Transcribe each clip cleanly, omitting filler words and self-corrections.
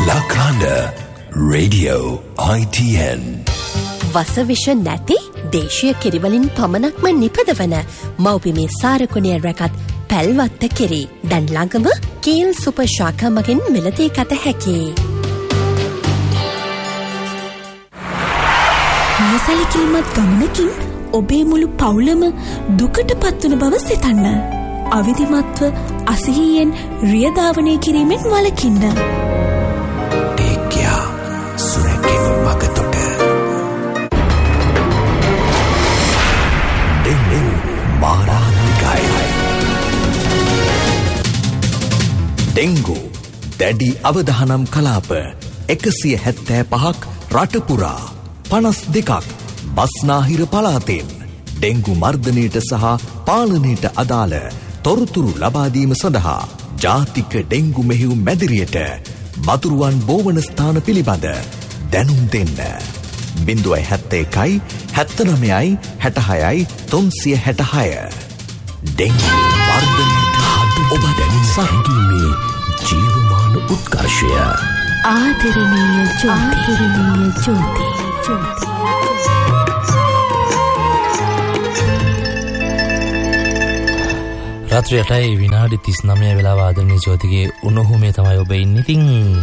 Lakanda Radio ITN වසවිෂ නැති දේශීය කිරිවලින් පමණක්ම නිපදවන මව්බිමේ සාරකුණය රැකත් පැල්වත්ත කිරි දැන් ළඟම කීල් සුපර් ශාඛා මගින් මිලදී ගත හැකියි. නොසැලකිලිමත් ගමනකින් ඔබේ මුළු පවුලම දුකට පත්වන බව සිතන්න. අවිධිමත්ව අසිහියෙන් රියධාවනය කිරීමෙන් වළකින්න. ඒකයා සුරැකීම මගතොට දෙන්නේ මාරාන්තිකයි. ඩෙංගු දැඩි අවධානම් කලාප 175ක් රටපුරා 52ක් බස්නාහිර පළාතෙන් ඩෙංගු මර්ධනයට සහ පාලනයට අදාළ තොරතුරු ලබාදීම සඳහා ජාතික ඩෙංගු මෙහෙයුම් මැදිරියට මතුරුවන් බෝවන ස්ථාන පිළිබඳ දැනුම් දෙන්න 071 79 66 366 ඩෙංගු මර්ධනයට ඔබ දැනින් සහගීමේ ජීවමාන උත්කර්ෂය ආදරණීය ජෝති රාත්‍රී 8යි විනාඩි 39 වෙලාව ආදරණීය ජෝතිගේ උණුහුමේ තමයි ඔබ ඉන්නේ. ඉතින්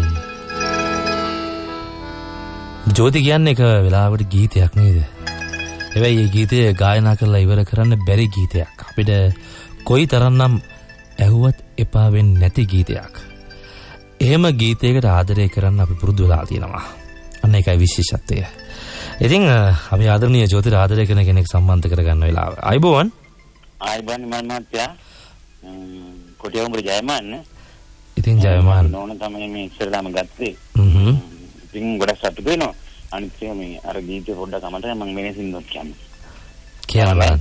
ජෝති කියන්නේ එක වෙලාවකට ගීතයක් නේද? හැබැයි මේ ගීතය ගායනා කරලා ඉවර කරන්න බැරි ගීතයක්. අපිට කොයි තරම්නම් ඇහුවත් එපා වෙන්නේ නැති ගීතයක්. එහෙම ගීතයකට ආදරය කරන්න අපි පුරුදු වෙලා තියෙනවා. අන්න ඒකයි විශේෂත්වය. ඉතින් අපි ආදරණීය ජෝතිට ආදරය කරන කෙනෙක් සම්බන්ධ කරගන්න වෙලාව. අයබෝවන්. ආයිබන් මල්මත්යා. කොටියඹුර ජයමාන්න. ඉතින් ජයමාන්න නෝන තමයි මේ ඉස්සරලාම ගත්තේ. ඉතින් ගොඩක් සතුටු වෙනවා. අනිත් මේ අර ගීතේ පොඩ්ඩක් අමතක මම වෙන සින්දුවක් කියන්නේ. කියන්න බලන්න.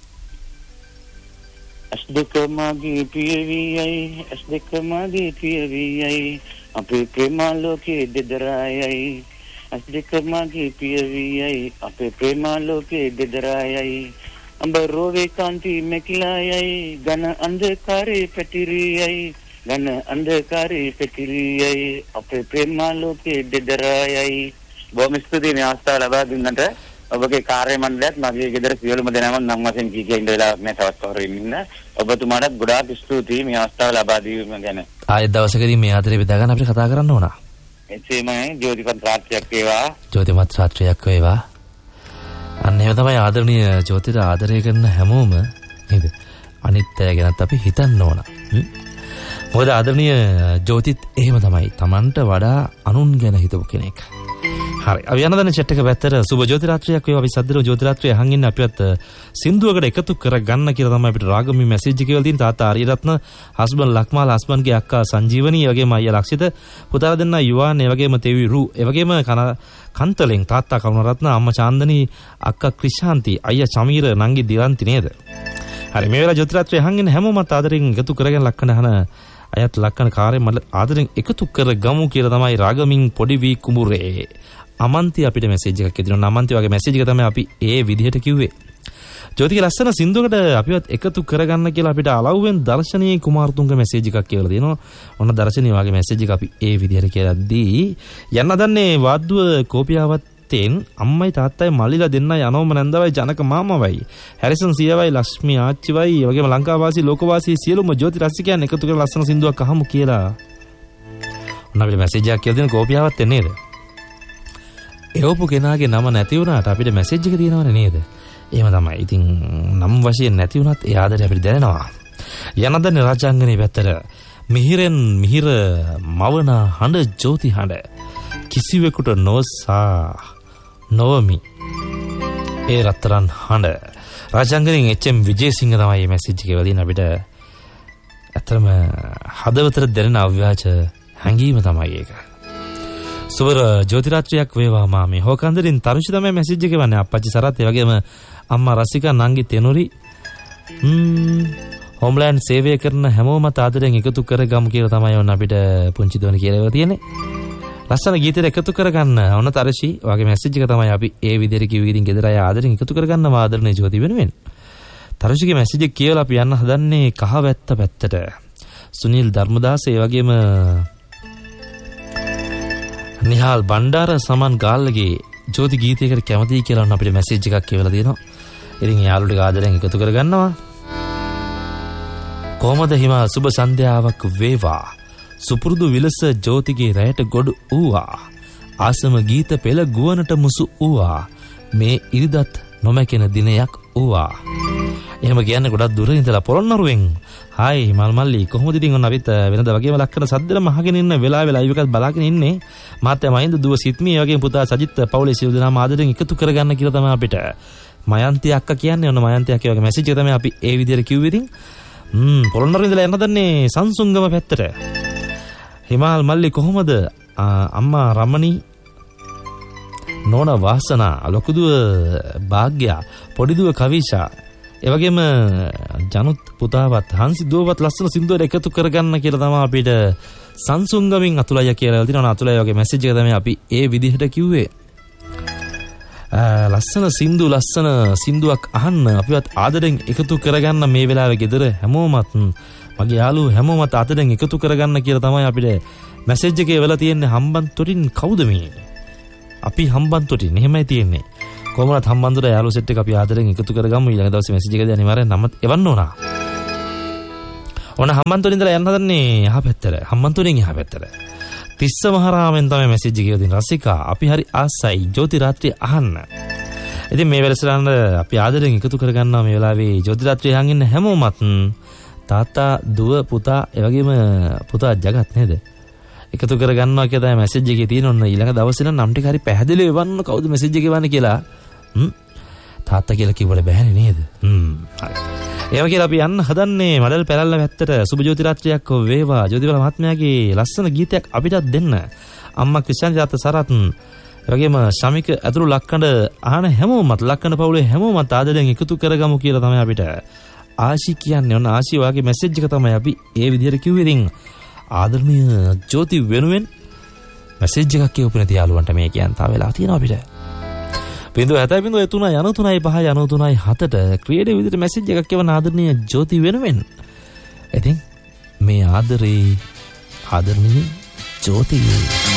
අස්දක මගේ පියවියයි අස්දක මගේ පියවියයි අපේ ප්‍රේම ලෝකේ දෙදරායයි අස්දක මගේ පියවියයි අපේ ප්‍රේම ලෝකේ දෙදරායයි අඹ රෝවේ කාන්ති මෙකිලායයි ඝන අන්ධකාරේ පැතිරියයි ඝන අන්ධකාරේ පැතිරියයි අපේ ප්‍රේම ලෝකේ දෙදරායයි. බොහොම ස්තුතියි මේ අවස්ථාව ලබා දුන්නට. ඔබගේ කාර්ය මණ්ඩලයත් මගේ ගෙදර සියලුම දෙනාම නම් වශයෙන් කී ඉන්න වෙලාවක් නෑ තවත් කවුරු ඉන්න. ඔබතුමාටත් ගොඩාක් ස්තුතියි මේ අවස්ථාව ලබා දීම ගැන. ආයෙත් දවසකදී මේ ආදරේ බෙදා ගන්න අපිට කතා කරන්න ඕන. එසේමයි ජෝතිපත් රාත්‍රියක් වේවා. ජෝතිමත් රාත්‍රියක් වේවා. අන්න එහෙම තමයි ආදරණීය ජෝතිට ආදරය කරන හැමෝම නේද? අනිත් අය ගැනත් අපි හිතන්න ඕන. මොකද ආදරණීය ජෝතිත් එහෙම තමයි. Tamanට වඩා අනුන් ගැන හිතපු කෙනෙක්. හරි. අපි යන දන්නේ chat එක පැත්තට සුබ ජෝති රාත්‍රියක් වේවා. අපි සද්දන ජෝති රාත්‍රිය අහන් ඉන්න අපිවත් සින්දුවකට එකතු කර ගන්න කියලා තමයි අපිට රාගමී මැසේජ් එක කියලා තියෙන. තාත්තා ආරියරත්න, හස්බන්ඩ් ලක්මාල්, හස්බන්ඩ්ගේ අක්කා සංජීවනී, ඒ වගේම අයියා ලක්ෂිත, පුතා දෙන්නා යුවාන්, ඒ වගේම තෙවි රු, ඒ වගේම කන්තලෙන් තාත්තා කරුණරත්න, අම්මා චාන්දනී, අක්කා ක්‍රිෂාන්ති, අයියා චමීර, නංගි දිවන්ති නේද? හරි. මේ වෙලාව ජෝති රාත්‍රිය අහන් ඉන්න හැමෝමත් ආදරෙන් එකතු කරගෙන ලක්කන අහන අයත් ලක්කන කාර්යය මල ආදරෙන් එකතු කර ගමු කියලා තමයි රාගමින් පොඩි වී කුඹුරේ අමන්ති අපිට මැසේජ් එකක් එදිනවා. අමන්ති වගේ මැසේජ් එක තමයි අපි ඒ විදිහට කිව්වේ. ජෝතිගේ ලස්සන සින්දුවකට අපිවත් එකතු කරගන්න කියලා අපිට අලව්වෙන් දර්ශනීය කුමාරතුංග මැසේජ් එකක් කියලා දෙනවා. ඔන්න දර්ශනීය වගේ මැසේජ් එක අපි ඒ විදිහට කියලා දී යන්න දන්නේ වාද්දුව කෝපියාවත්තෙන් අම්මයි තාත්තයි මල්ලිලා දෙන්නයි යනවම නැන්දවයි ජනක මාමවයි හැරිසන් සියවයි ලක්ෂ්මී ආච්චිවයි ඒ වගේම ලංකාවාසී ලෝකවාසී සියලුම ජෝති රසිකයන් එකතු කරලා ලස්සන සින්දුවක් අහමු කියලා. ඔන්න අපිට මැසේජ් එකක් කියලා දෙන කෝපියාවත්තෙන් නේද? එවපු කෙනාගේ නම නැති වුණාට අපිට මැසේජ් එක තියෙනවනේ නේද? එහෙම තමයි. ඉතින් නම් වශයෙන් නැති වුණත් ඒ ආදරය අපිට දැනෙනවා. යනදන්නේ රාජාංගනේ පැත්තට මිහිරෙන් මිහිර මවන හඬ ජෝති හඬ කිසිවෙකුට නොසා නොවමි ඒ රත්තරන් හඬ. රාජාංගනේ එච්.එම්. විජේසිංහ තමයි මේ මැසේජ් එක වදින අපිට. ඇත්තම හදවතට දැනෙන අව්‍යාජ හැඟීම තමයි ඒක. සුවර ජෝති රාත්‍රියක් වේවා මාමේ. හොකන්දරින් තරුෂි තමයි මැසේජ් එක වන්නේ. අප්පච්චි සරත් ඒ වගේම අම්මා රසිකා නංගි තෙනුරි හෝම්ලෑන්ඩ් සේවය කරන හැමෝම ආදරෙන් එකතු කරගමු කියලා තමයි ඔන්න අපිට පුංචි දෝනි කියලා තියෙන්නේ. ලස්සන ගීතෙට එකතු කරගන්න ඔන්න තරෂි වගේ මැසේජ් එක තමයි අපි ඒ විදිහට කිව්වේ. ඉතින් ගෙදර අය ආදරෙන් එකතු කරගන්නවා ආදරණීය ජෝති වෙනුවෙන්. තරෂිගේ මැසේජ් එක කියලා අපි යන්න හදන්නේ කහවැත්ත පැත්තට. සුනිල් ධර්මදාස ඒ වගේම නිහාල් බණ්ඩාර සමන් ගාල්ලගේ ජෝති ගීතයකට කැමතියි කියලා අපිට මැසේජ් එකක් කියවලා දෙනවා. ඉතින් යාළුවෝ ටික ආදරෙන් එකතු කරගන්නවා. කොහමද හිමා සුබ සන්ධ්‍යාවක් වේවා. සුපුරුදු විලස ජෝතිගේ රැයට ගොඩ වූවා. ආසම ගීත පෙළ ගුවනට මුසු වූවා. මේ ඉරිදත් නොමැකෙන දිනයක් වූවා. එහෙම කියන්නේ ගොඩක් දුර ඉඳලා පොළොන්නරුවෙන්. හායි හිමල් මල්ලි කොහොමද ඉතින් ඔන්න අපිත් වෙනද වගේම ලක්කන සද්දෙම අහගෙන ඉන්න වෙලාවේ ලයිව් එකත් බලාගෙන ඉන්නේ. මාත්‍යා මහින්ද දුව සිත්මි ඒ වගේම පුතා සජිත් පවුලේ සියලු දෙනාම ආදරෙන් එකතු කරගන්න කියලා තමයි අපිට මයන්ති අක්කා කියන්නේ. ඔන්න මයන්ති අක්කේ වගේ මැසේජ් එක තමයි අපි ඒ විදිහට කිව්වේ. ඉතින් පොළොන්නරුව ඉඳලා යන්න දන්නේ සංසුංගම පැත්තට. හිමල් මල්ලි කොහොමද අම්මා රමණී නෝන වාසනා ලොකුදුව භාග්‍යා පොඩිදුව කවිෂා එවගේම ජනුත් පුතාවත් හංසි දුවවත් ලස්සන සින්දුවට එකතු කරගන්න කියලා තමයි අපිට සංසුංගමින් අතුලය කියලා තියෙනවා. අතුලය වගේ මැසේජ් එක තමයි අපි ඒ විදිහට කිව්වේ. ලස්සන සින්දුවක් අහන්න අපිවත් ආදරෙන් එකතු කරගන්න මේ වෙලාවේ ගෙදර හැමෝමත් මගේ යාළුවෝ හැමෝමත් ආදරෙන් එකතු කරගන්න කියලා තමයි අපිට මැසේජ් එකේ වෙලා තියෙන්නේ. හම්බන්තොටින් කවුද මේ? අපි හම්බන්තොටින් එහෙමයි තියෙන්නේ. කොහොමවත් හම්බන්තොට යාළුවෝ සෙට් එක අපි ආදරෙන් එකතු කරගමු. ඊළඟ දවසේ මැසේජ් එකදී අනිවාර්යෙන් නම එවන්න ඕන. ඕන හම්බන්තොටින් ඉඳලා යන්න හදන්නේ එහා පැත්තට. හම්බන්තොටින් එහා පැත්තට. තිස්ස මහරාමෙන් තමයි මැසේජ් එක ගෙවදින්. රසිකා අපි හරි ආසයි ජෝති රාත්‍රිය අහන්න. ඉතින් මේ වෙලසරන්න අපි ආදරෙන් එකතු කරගන්නවා මේ වෙලාවේ ජෝති රාත්‍රිය අහන් ඉන්න හැමෝමත් තාත්තා දුව පුතා එවැගේම පුතා ජගත් නේද? එකතු කරගන්නවා කියලා තමයි මැසේජ් එකේ තියෙන. ඔන්න ඊළඟ දවසේ නම් ටික හරි පැහැදිලිව එවන්න කවුද මැසේජ් එක එවන්නේ කියලා. තාත්තා කියලා කිව්වට බෑනේ නේද? හරි. එහෙම කියලා අපි යන්න හදන්නේ මඩල් පැලල්ල පැත්තට. සුබ ජෝති රාත්‍රියක් වේවා. ජෝතිබල මහත්මයාගේ ලස්සන ගීතයක් අපිටත් දෙන්න. අම්මා ක්‍රිස්තියානි තාත්තා සරත් එවැගේම ශමික ඇතුළු ලක්කඬ අහන හැමෝමත් ලක්කඬ පවුලේ හැමෝමත් ආදරෙන් එකතු කරගමු කියලා තමයි අපිට ආශි කියන්නේ. ඔන්න ආශි වාගේ මැසේජ් එක තමයි අපි ඒ විදිහට කිව්වේ. ඉතින් ආදරණීය ජෝති වෙනුවෙන් මැසේජ් එකක් කියවපු නැති යාළුවන්ට මේ කියන්න තා වෙලා තියෙනවා අපිට. 0.73 ක්‍රියේටිව් විදිහට මැසේජ් එකක් කියවන ආදරණීය ජෝති වෙනුවෙන්. ඉතින් මේ ආදරණීය ජෝති